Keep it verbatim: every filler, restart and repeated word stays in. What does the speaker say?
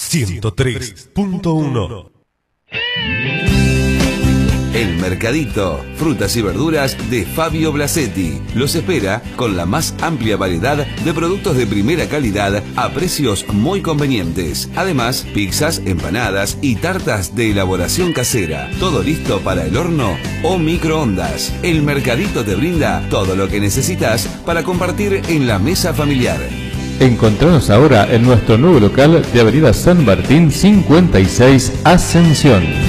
ciento tres punto uno. El Mercadito, frutas y verduras de Fabio Blasetti. Los espera con la más amplia variedad de productos de primera calidad a precios muy convenientes. Además, pizzas, empanadas y tartas de elaboración casera. Todo listo para el horno o microondas. El Mercadito te brinda todo lo que necesitas para compartir en la mesa familiar. Encontranos ahora en nuestro nuevo local de Avenida San Martín cincuenta y seis, Ascensión.